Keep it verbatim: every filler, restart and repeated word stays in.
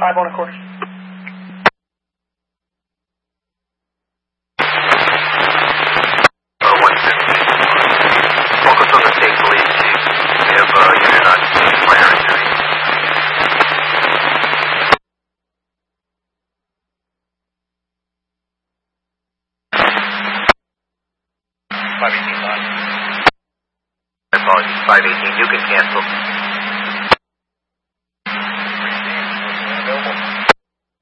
five on a course. Focus on the state police chief. We have uh, unit on fire duty. five eighteen, I apologize. five eighteen, you can cancel.